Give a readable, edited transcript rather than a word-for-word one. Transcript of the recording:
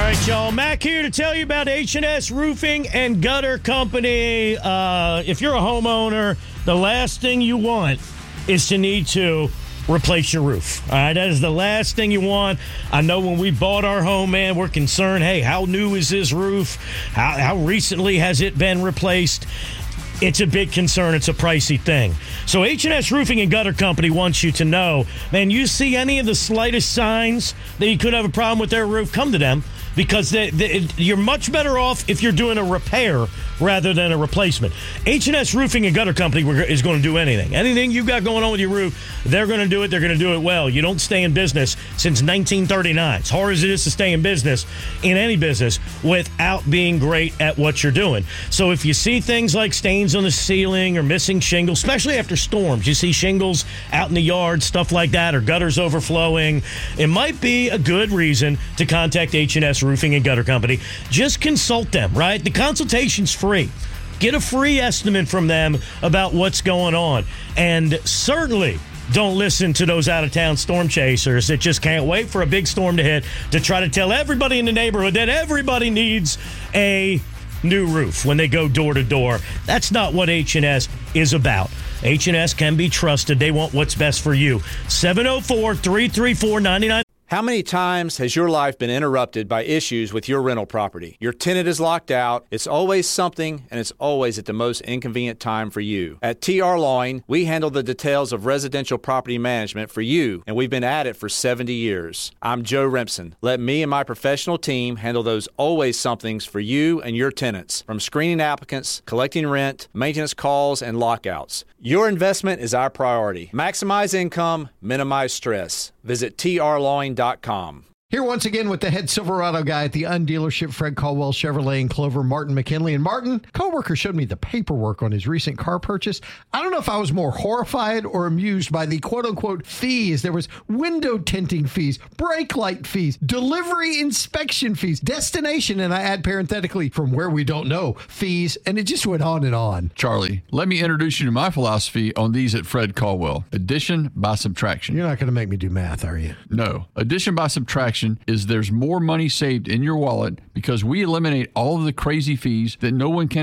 right, y'all. Mac here to tell you about H&S Roofing and Gutter Company. If you're a homeowner, the last thing you want is to need to replace your roof. All right, that is the last thing you want. I know when we bought our home, man, we're concerned, hey, how new is this roof? How recently has it been replaced? It's a big concern. It's a pricey thing. So H&S Roofing and Gutter Company wants you to know, man, you see any of the slightest signs that you could have a problem with their roof, come to them, because you're much better off if you're doing a repair rather than a replacement. H&S Roofing and Gutter Company is going to do anything. Anything you've got going on with your roof, they're going to do it. They're going to do it well. You don't stay in business since 1939. As hard as it is to stay in business, in any business, without being great at what you're doing. So if you see things like stains on the ceiling or missing shingles, especially after storms, you see shingles out in the yard, stuff like that, or gutters overflowing, it might be a good reason to contact H&S Roofing and Gutter Company. Just consult them, right? The consultation's free. Get a free estimate from them about what's going on. And certainly don't listen to those out-of-town storm chasers that just can't wait for a big storm to hit to try to tell everybody in the neighborhood that everybody needs a new roof when they go door to door. That's not what H&S is about. H&S can be trusted. They want what's best for you. 704-334-99. How many times has your life been interrupted by issues with your rental property? Your tenant is locked out, it's always something, and it's always at the most inconvenient time for you. At TR Lawing, we handle the details of residential property management for you, and we've been at it for 70 years. I'm Joe Remsen. Let me and my professional team handle those always somethings for you and your tenants, from screening applicants, collecting rent, maintenance calls, and lockouts. Your investment is our priority. Maximize income, minimize stress. Visit trlawing.com. Here once again with the head Silverado guy at the Undealership, Fred Caldwell Chevrolet in Clover, Martin McKinley. And Martin, coworker showed me the paperwork on his recent car purchase. I don't know if I was more horrified or amused by the quote-unquote fees. There was window tinting fees, brake light fees, delivery inspection fees, destination, and I add parenthetically, from where we don't know, fees, and it just went on and on. Charlie, let me introduce you to my philosophy on these at Fred Caldwell. Addition by subtraction. You're not going to make me do math, are you? No. Addition by subtraction is there's more money saved in your wallet because we eliminate all of the crazy fees that no one can